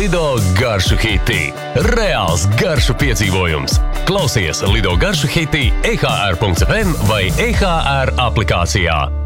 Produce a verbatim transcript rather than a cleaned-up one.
Lido garšu hiti. Reāls garšu piedzīvojums. Klausies Lido garšu hiti e h r punkts f m vai e h r aplikācijā.